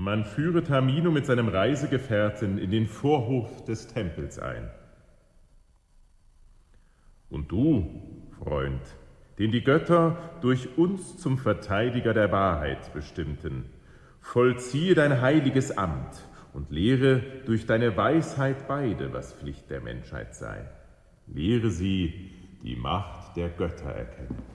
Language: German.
Man führe Tamino mit seinem Reisegefährten in den Vorhof des Tempels ein. Und du, Freund, den die Götter durch uns zum Verteidiger der Wahrheit bestimmten, vollziehe dein heiliges Amt und lehre durch deine Weisheit beide, was Pflicht der Menschheit sei. Lehre sie, die Macht der Götter erkennen.